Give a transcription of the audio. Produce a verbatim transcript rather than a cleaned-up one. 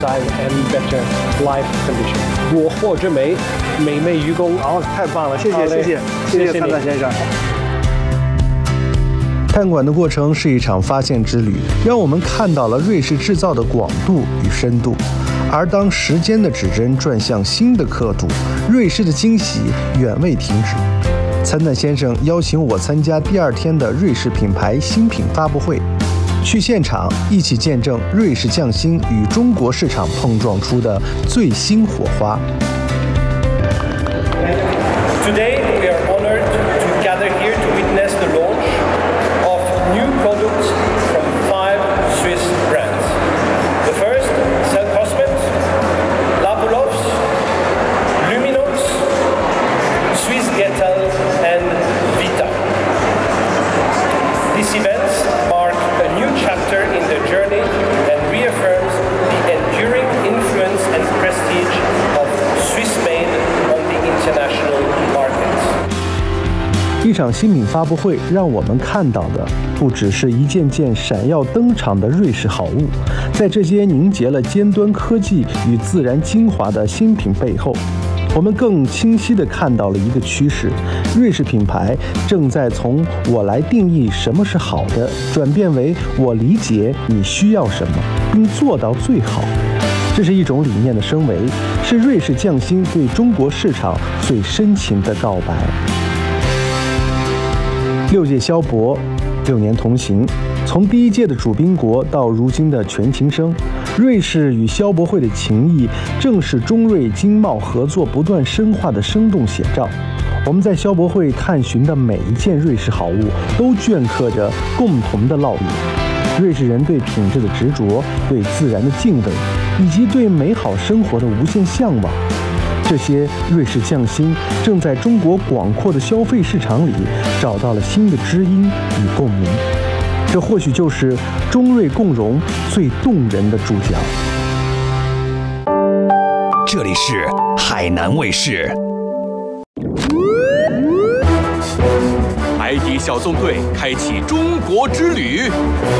and better life condition。我获之美，美美于公。 好，太棒了，谢谢谢谢谢谢参赞先生。 探馆的过程是一场发现之旅，让我们看到了瑞士制造的广度与深度。而当时间的指针转向新的刻度，瑞士的惊喜远未停止。参赞先生邀请我参加第二天的瑞士品牌新品发布会，去现场一起见证瑞士匠心与中国市场碰撞出的最新火花。 Today we are honored to gather here to witness the launch of new products from five Swiss brands. The first, Cellcosmet, Labulovs, Luminox, Swiss Gettel, and Vita. These events mark a new chapter in the journey and reaffirms the enduring influence and prestige of Swiss-made on the international markets. 一场新品发布会让我们看到的不只是一件件闪耀登场的瑞士好物，在这些凝结了尖端科技与自然精华的新品背后，我们更清晰地看到了一个趋势：瑞士品牌正在从我来定义什么是好的，转变为我理解你需要什么，并做到最好。这是一种理念的升维，是瑞士匠心对中国市场最深情的告白。六届萧博，六年同行，从第一届的主宾国到如今的全勤生，瑞士与萧博会的情谊正是中瑞经贸合作不断深化的生动写照。我们在萧博会探寻的每一件瑞士好物，都镌刻着共同的烙印：瑞士人对品质的执着，对自然的敬畏，以及对美好生活的无限向往。这些瑞士匠心正在中国广阔的消费市场里找到了新的知音与共鸣，这或许就是中瑞共荣最动人的注脚。 这里是海南卫视。海底小纵队开启中国之旅。